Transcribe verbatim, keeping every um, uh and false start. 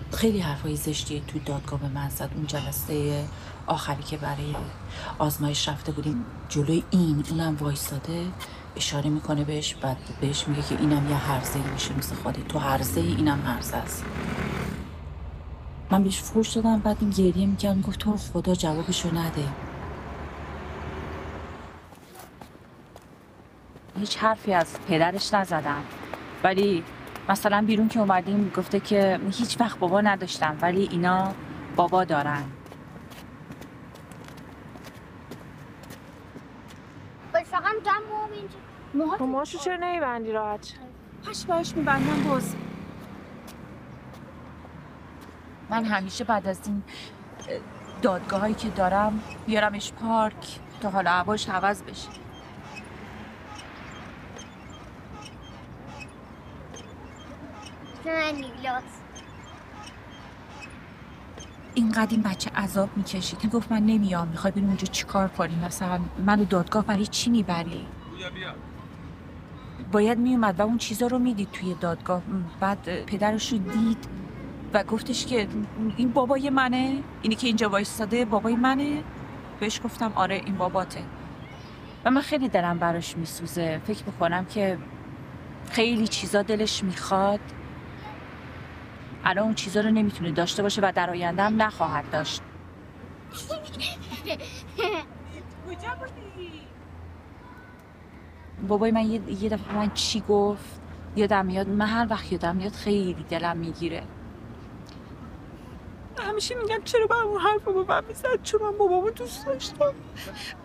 خیلی حرفای زشتی توی دادگاه به من زد. اون جلسه آخری که برای آزمایش رفته بودیم جلوی این اونم وایساده اشاره میکنه بهش، بعد بهش میگه که اینم یه هرزه‌ای میشه مثل خودت، تو هرزه‌ای اینم هرزه است. من بهش فوش دادم، بعد این گریه میکرد میگفت تو رو خدا جوابشو نده. هیچ حرفی از پدرش نزدم، ولی مثلا بیرون که اومدیم گفته که هیچ وقت بابا نداشتم ولی اینا بابا دارن. تو موهاشو چرا نمیبندی راحت؟ هش باش میبندم باز. من همیشه بعد از این دادگاه هایی که دارم بیارمش پارک تا حالا هواش عوض بشه. اینقدر این بچه عذاب میکشید که گفت من نمیام. میخوای بریم اونجا چیکار کنیم؟ مثلا منو دادگاه برای چی میبری؟ باید میومد و اون چیزا رو میدید توی دادگاه. بعد پدرش رو دید و گفتش که این بابای منه، اینی که اینجا وایستاده بابای منه. بهش گفتم آره این باباته. و من خیلی دلم براش میسوزه. فکر میکنم که خیلی چیزا دلش میخواد، الان اون چیزا رو نمیتونه داشته باشه و در آینده هم نخواهد داشت. کجا بودی؟ بابای من یه, یه دفعه من چی گفت یادم میاد. من هر وقت یادم میاد خیلی دلم میگیره. همیشه میگم چرا با اون حرف با من میزد، چون من بابامو دوست داشتم